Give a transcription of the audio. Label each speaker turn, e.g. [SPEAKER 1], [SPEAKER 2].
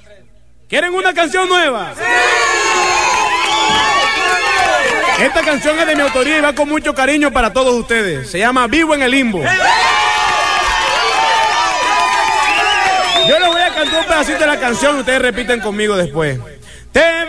[SPEAKER 1] ¿Quieren una canción nueva? ¡Sí! Esta canción es de mi autoría y va con mucho cariño para todos ustedes. Se llama Vivo en el Limbo. Yo les voy a cantar un pedacito de la canción y ustedes repiten conmigo después.